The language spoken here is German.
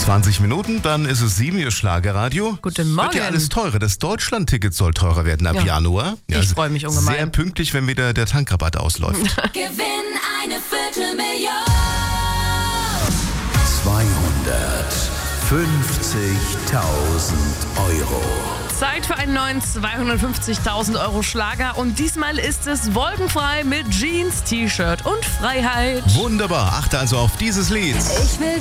20 Minuten, dann ist es 7 Uhr Schlagerradio. Guten Morgen. Wird ja alles teurer. Das Deutschland-Ticket soll teurer werden ab Januar. Ja, ich freue mich ungemein. Sehr pünktlich, wenn wieder der Tankrabatt ausläuft. Gewinn eine Viertelmillion. 250.000 Euro. Zeit für einen neuen 250.000 Euro Schlager und diesmal ist es Wolkenfrei mit Jeans, T-Shirt und Freiheit. Wunderbar. Achte also auf dieses Lied. Ich will